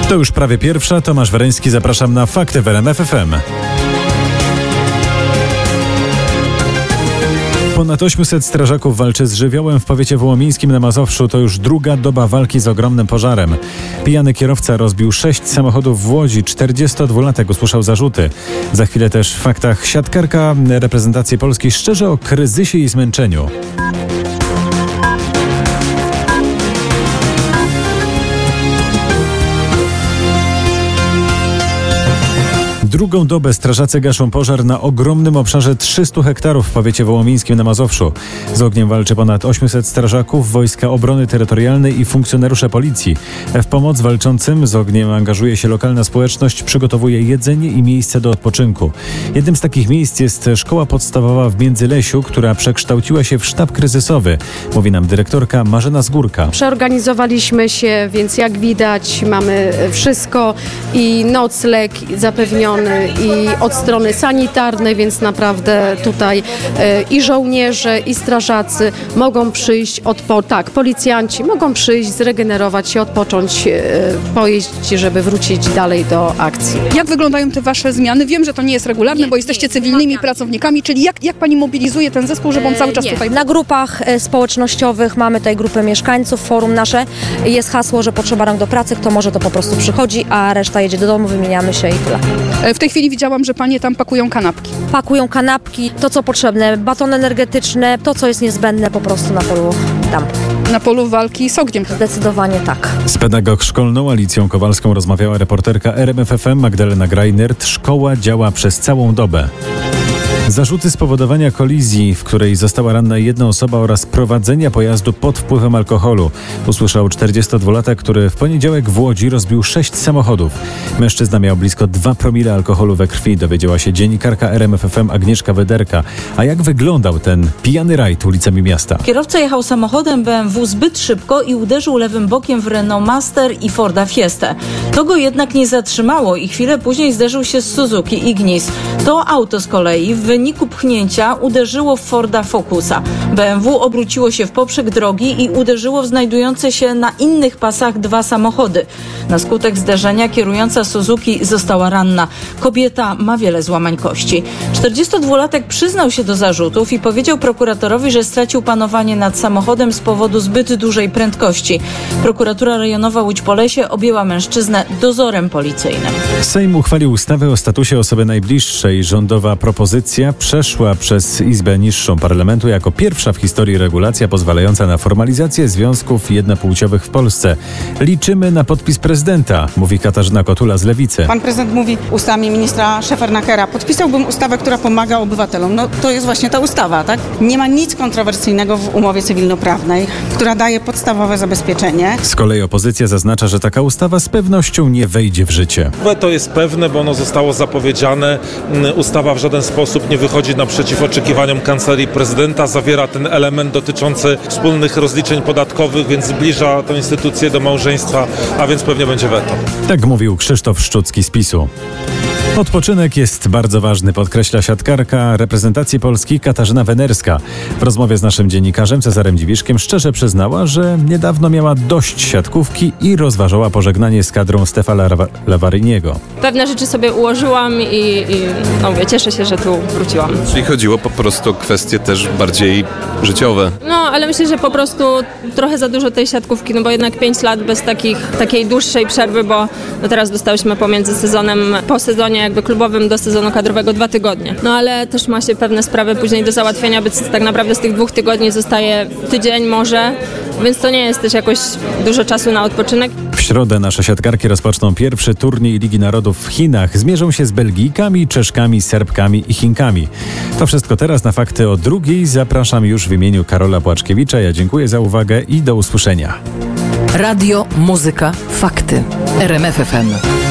To już prawie pierwsza. Tomasz Wereński, zapraszam na Fakty w RMF FM. Ponad 800 strażaków walczy z żywiołem w powiecie wołomińskim na Mazowszu. To już druga doba walki z ogromnym pożarem. Pijany kierowca rozbił 6 samochodów w Łodzi. 42-latek usłyszał zarzuty. Za chwilę też w faktach siatkarka reprezentacji Polski szczerze o kryzysie i zmęczeniu. Drugą dobę strażacy gaszą pożar na ogromnym obszarze 300 hektarów w powiecie wołomińskim na Mazowszu. Z ogniem walczy ponad 800 strażaków, Wojska Obrony Terytorialnej i funkcjonariusze policji. W pomoc walczącym z ogniem angażuje się lokalna społeczność, przygotowuje jedzenie i miejsce do odpoczynku. Jednym z takich miejsc jest szkoła podstawowa w Międzylesiu, która przekształciła się w sztab kryzysowy, mówi nam dyrektorka Marzena Zgórka. Przeorganizowaliśmy się, więc jak widać mamy wszystko i nocleg zapewniony i od strony sanitarnej, więc naprawdę tutaj i żołnierze, i strażacy mogą przyjść, policjanci mogą przyjść, zregenerować się, odpocząć, pojeść, żeby wrócić dalej do akcji. Jak wyglądają te wasze zmiany? Wiem, że to nie jest regularne, bo jesteście cywilnymi pracownikami, czyli jak pani mobilizuje ten zespół, żeby on cały czas tutaj... Na grupach społecznościowych mamy tutaj grupę mieszkańców, forum nasze. Jest hasło, że potrzeba rąk do pracy, kto może to po prostu przychodzi, a reszta jedzie do domu, wymieniamy się i tyle. W tej chwili widziałam, że panie tam pakują kanapki. Pakują kanapki, to co potrzebne, batony energetyczne, to co jest niezbędne po prostu na polu tam. Na polu walki z ogniem. Zdecydowanie tak. Z pedagog szkolną Alicją Kowalską rozmawiała reporterka RMF FM Magdalena Grajnert. Szkoła działa przez całą dobę. Zarzuty spowodowania kolizji, w której została ranna jedna osoba, oraz prowadzenia pojazdu pod wpływem alkoholu usłyszał 42-latek, który w poniedziałek w Łodzi rozbił 6 samochodów. Mężczyzna miał blisko 2 promile alkoholu we krwi, dowiedziała się dziennikarka RMF FM Agnieszka Wederka. A jak wyglądał ten pijany rajd ulicami miasta? Kierowca jechał samochodem BMW zbyt szybko i uderzył lewym bokiem w Renault Master i Forda Fiestę. To go jednak nie zatrzymało i chwilę później zderzył się z Suzuki Ignis. To auto z kolei w wyniku pchnięcia uderzyło w Forda Focusa. BMW obróciło się w poprzek drogi i uderzyło w znajdujące się na innych pasach 2 samochody. Na skutek zderzenia kierująca Suzuki została ranna. Kobieta ma wiele złamań kości. 42-latek przyznał się do zarzutów i powiedział prokuratorowi, że stracił panowanie nad samochodem z powodu zbyt dużej prędkości. Prokuratura rejonowa Łódź-Polesie objęła mężczyznę dozorem policyjnym. Sejm uchwalił ustawę o statusie osoby najbliższej. Rządowa propozycja przeszła przez Izbę Niższą Parlamentu jako pierwsza w historii regulacja pozwalająca na formalizację związków jednopłciowych w Polsce. Liczymy na podpis prezydenta, mówi Katarzyna Kotula z Lewicy. Pan prezydent mówi ustami ministra Szefernakera: podpisałbym ustawę, która pomaga obywatelom. No to jest właśnie ta ustawa, tak? Nie ma nic kontrowersyjnego w umowie cywilnoprawnej, która daje podstawowe zabezpieczenie. Z kolei opozycja zaznacza, że taka ustawa z pewnością nie wejdzie w życie. To jest pewne, bo ono zostało zapowiedziane. Ustawa w żaden sposób nie wychodzi naprzeciw oczekiwaniom Kancelarii Prezydenta. Zawiera ten element dotyczący wspólnych rozliczeń podatkowych, więc zbliża tę instytucję do małżeństwa, a więc pewnie będzie weto. Tak mówił Krzysztof Szczucki z PiS-u. Odpoczynek jest bardzo ważny, podkreśla siatkarka reprezentacji Polski Katarzyna Wenerska. W rozmowie z naszym dziennikarzem Cezarem Dziwiszkiem szczerze przyznała, że niedawno miała dość siatkówki i rozważała pożegnanie z kadrą Stefana Lavariniego. Pewne rzeczy sobie ułożyłam i cieszę się, że tu wróciłam. Czyli chodziło po prostu o kwestie też bardziej życiowe. No, ale myślę, że po prostu trochę za dużo tej siatkówki, no bo jednak 5 lat bez takiej dłuższej przerwy, bo teraz dostałyśmy pomiędzy sezonem, po sezonie jakby klubowym do sezonu kadrowego 2 tygodnie. No ale też ma się pewne sprawy później do załatwienia, więc tak naprawdę z tych 2 tygodni zostaje tydzień może, więc to nie jest też jakoś dużo czasu na odpoczynek. W środę nasze siatkarki rozpoczną pierwszy turniej Ligi Narodów w Chinach. Zmierzą się z Belgijkami, Czeszkami, Serbkami i Chinkami. To wszystko teraz na Fakty o 2:00. Zapraszam już w imieniu Karola Płaczkiewicza. Ja dziękuję za uwagę i do usłyszenia. Radio, muzyka, fakty. RMF FM.